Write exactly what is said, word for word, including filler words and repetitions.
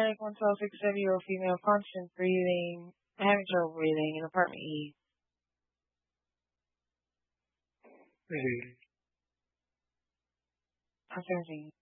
Clinic one twelve six zero female function, breathing, having trouble breathing in apartment E. Mm-hmm. I'm searching.